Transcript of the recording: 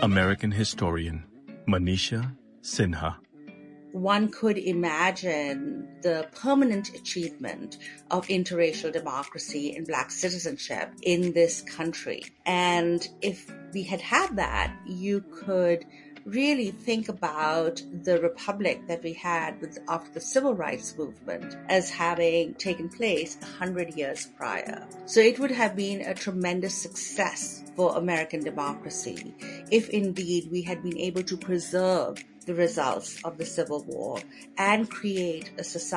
American historian Manisha Sinha. One could imagine the permanent achievement of interracial democracy and Black citizenship in this country. And if we had had that, you could really think about the republic that we had after the civil rights movement as having taken place 100 years prior. So it would have been a tremendous success for American democracy if indeed we had been able to preserve the results of the Civil War and create a society